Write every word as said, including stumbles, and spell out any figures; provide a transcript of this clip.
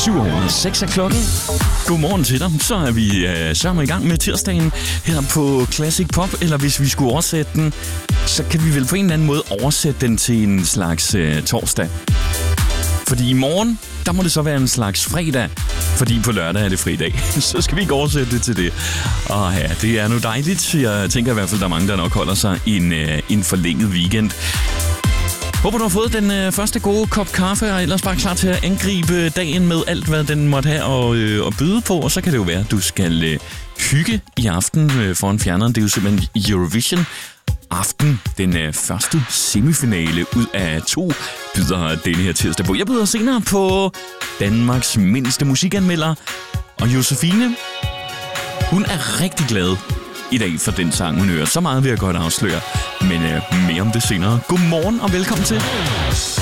syv over seks er klokken. Godmorgen til dig. Så er vi øh, så er vi i gang med tirsdagen her på Classic Pop. Eller hvis vi skulle oversætte den, så kan vi vel på en eller anden måde oversætte den til en slags øh, torsdag. Fordi i morgen, der må det så være en slags fredag. Fordi på lørdag er det fridag. Så skal vi ikke oversætte det til det. Og ja, det er nu dejligt. Jeg tænker i hvert fald, der er mange, der nok holder sig en, øh, en forlænget weekend. Håber, du har fået den øh, første gode kop kaffe, og ellers bare klar til at angribe dagen med alt, hvad den måtte have at, øh, at byde på. Og så kan det jo være, at du skal øh, hygge i aften øh, foran fjerneren. Det er jo simpelthen Eurovision aften, den øh, første semifinale ud af to, byder denne her tirsdag på. Jeg byder senere på Danmarks mindste musikanmelder, og Josefine, hun er rigtig glad i dag for den sang, hun hører. Så meget vil jeg godt afsløre, men øh, mere om det senere. Godmorgen og velkommen til.